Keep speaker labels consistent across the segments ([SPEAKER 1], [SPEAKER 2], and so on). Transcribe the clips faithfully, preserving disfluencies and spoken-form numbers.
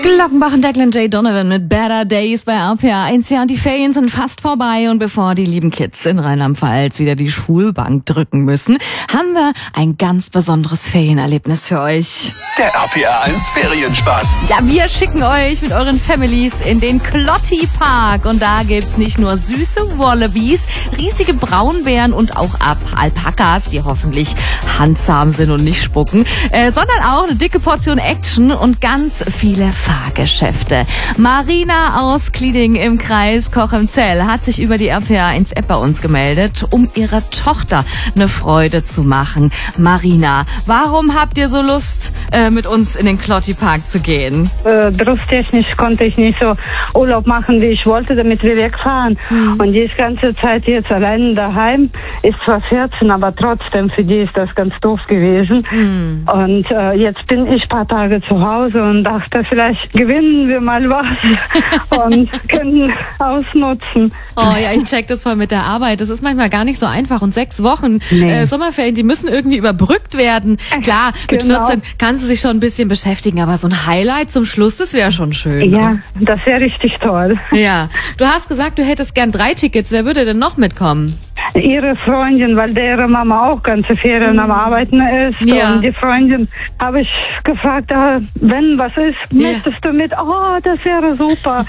[SPEAKER 1] Glockenbach und Declan J. Donovan mit Better Days bei R P R eins. Ja, und die Ferien sind fast vorbei und bevor die lieben Kids in Rheinland-Pfalz wieder die Schulbank drücken müssen, haben wir ein ganz besonderes Ferienerlebnis für euch.
[SPEAKER 2] Der R P R eins Ferienspaß.
[SPEAKER 1] Ja, wir schicken euch mit euren Families in den Klotti Park und da gibt's nicht nur süße Wallabies, riesige Braunbären und auch Alpakas, die hoffentlich handzahm sind und nicht spucken, äh, sondern auch eine dicke Portion Action und ganz viele Fahrgeschäfte. Marina aus Klieding im Kreis Cochem-Zell hat sich über die R P R eins App bei uns gemeldet, um ihrer Tochter eine Freude zu machen. Marina, warum habt ihr so Lust, äh, mit uns in den Klotti Park zu gehen?
[SPEAKER 3] Äh, berufstechnisch konnte ich nicht so Urlaub machen, wie ich wollte, damit wir wegfahren. Mhm. Und die ist ganze Zeit jetzt allein daheim. Ist zwar vierzehn, aber trotzdem für die ist das ganz doof gewesen. Mhm. Und äh, jetzt bin ich ein paar Tage zu Hause und dachte, vielleicht gewinnen wir mal was und können ausnutzen.
[SPEAKER 1] Oh ja, ich check das voll mit der Arbeit. Das ist manchmal gar nicht so einfach. Und sechs Wochen
[SPEAKER 3] Nee.
[SPEAKER 1] äh, Sommerferien, die müssen irgendwie überbrückt werden. Klar, mit
[SPEAKER 3] Genau.
[SPEAKER 1] vierzehn kannst du dich schon ein bisschen beschäftigen, aber so ein Highlight zum Schluss, das wäre schon schön.
[SPEAKER 3] Ja,
[SPEAKER 1] Ne?
[SPEAKER 3] das wäre richtig toll.
[SPEAKER 1] Ja. Du hast gesagt, du hättest gern drei Tickets. Wer würde denn noch mitkommen?
[SPEAKER 3] Ihre Freundin, weil deren Mama auch ganze Ferien am Arbeiten ist.
[SPEAKER 1] Ja.
[SPEAKER 3] Und die Freundin habe ich gefragt, ah, wenn was ist,
[SPEAKER 1] Ja.
[SPEAKER 3] möchtest du mit? Oh, das wäre super.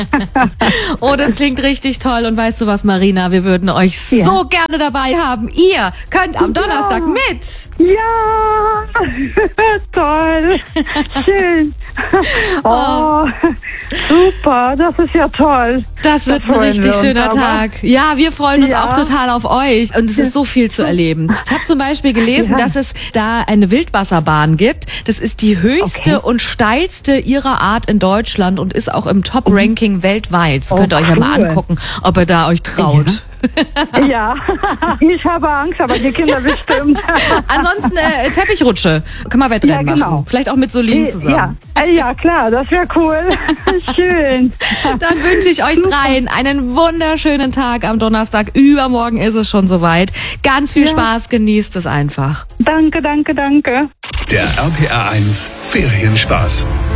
[SPEAKER 1] Oh, das klingt richtig toll. Und weißt du was, Marina? Wir würden euch
[SPEAKER 3] Ja.
[SPEAKER 1] so gerne dabei haben. Ihr könnt am Donnerstag mit.
[SPEAKER 3] Ja, toll, schön. Oh, super, das ist ja toll.
[SPEAKER 1] Das wird
[SPEAKER 3] Da
[SPEAKER 1] ein
[SPEAKER 3] freuen
[SPEAKER 1] richtig
[SPEAKER 3] wir uns
[SPEAKER 1] schöner
[SPEAKER 3] aber.
[SPEAKER 1] Tag. Ja, wir freuen uns
[SPEAKER 3] Ja.
[SPEAKER 1] auch total auf euch. Und es ist so viel zu erleben. Ich habe zum Beispiel gelesen,
[SPEAKER 3] Ja.
[SPEAKER 1] dass es da eine Wildwasserbahn gibt. Das ist die höchste
[SPEAKER 3] Okay.
[SPEAKER 1] und steilste ihrer Art in Deutschland und ist auch im Top-Ranking weltweit. Das
[SPEAKER 3] Oh,
[SPEAKER 1] könnt ihr euch ja mal
[SPEAKER 3] cool.
[SPEAKER 1] angucken, ob ihr da euch traut.
[SPEAKER 3] Ja, ich habe Angst, aber die Kinder bestimmt.
[SPEAKER 1] Ansonsten äh, Teppichrutsche. Kann man Wettrennen
[SPEAKER 3] Ja, genau.
[SPEAKER 1] machen. Vielleicht auch mit Solin zusammen.
[SPEAKER 3] Ja, ja klar, das wäre cool. Schön.
[SPEAKER 1] Dann wünsche ich euch dreien einen wunderschönen Tag am Donnerstag. Übermorgen ist es schon soweit. Ganz viel
[SPEAKER 3] Ja.
[SPEAKER 1] Spaß, genießt es einfach.
[SPEAKER 3] Danke, danke, danke.
[SPEAKER 2] Der R P R eins Ferienspaß.